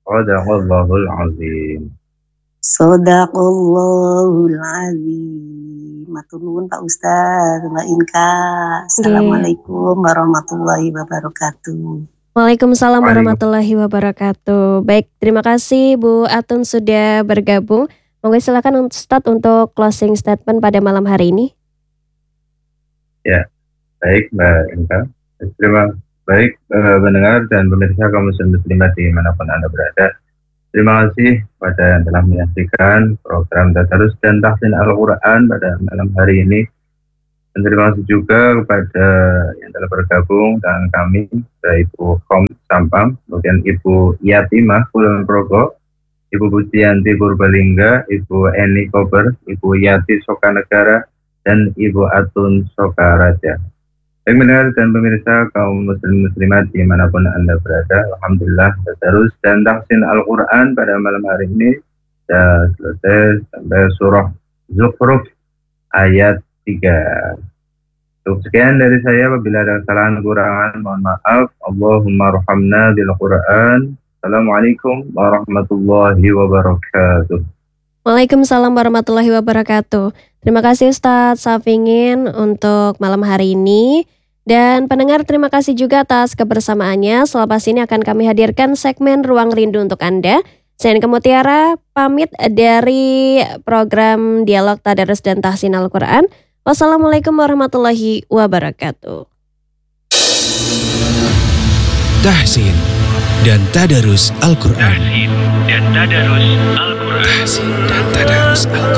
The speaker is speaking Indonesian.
Sadaqallahul azim. Shadaqallahul azim. Matur nuwun Pak Ustaz, Mbak Inka. Nggih. Assalamualaikum warahmatullahi wabarakatuh. Waalaikumsalam warahmatullahi wabarakatuh. Baik, terima kasih Bu Atun sudah bergabung. Monggo silakan Ustadz untuk closing statement pada malam hari ini. Ya, baik Mbak Inka. Terima baik pendengar dan pemirsa kaum muslimat dimanapun Anda berada. Terima kasih kepada yang telah menyaksikan program Tadarus dan Tahsin Al-Quran pada malam hari ini. Dan terima kasih juga kepada yang telah bergabung dengan kami, Ibu Kom Sampang, kemudian Ibu Yatimah Kulon Progo, Ibu Budianti Purbalingga, Ibu Eni Kober, Ibu Yati Sokanegara, dan Ibu Atun Sokaraja. Baik mendengar dan pemirsa kaum muslimat dimanapun Anda berada, Alhamdulillah Tadarus dan Tahsin Al-Quran pada malam hari ini sudah selesai sampai surah Zukhruf ayat 3. Cukup sekian dari saya, apabila ada kesalahan kekurangan mohon maaf. Allahumma arhamna bil Quran. Assalamualaikum warahmatullahi wabarakatuh. Waalaikumsalam warahmatullahi wabarakatuh. Terima kasih Ustadz Safingin untuk malam hari ini. Dan pendengar, terima kasih juga atas kebersamaannya. Selepas ini akan kami hadirkan segmen Ruang Rindu untuk Anda. Saya Nika Mutiara pamit dari program Dialog Tadarus dan Tahsin Al-Quran. Wassalamualaikum warahmatullahi wabarakatuh. Tahsin dan Tadarus Al-Quran. Tahsin dan Tadarus Al-Quran. Tahsin dan Tadarus Al-Quran.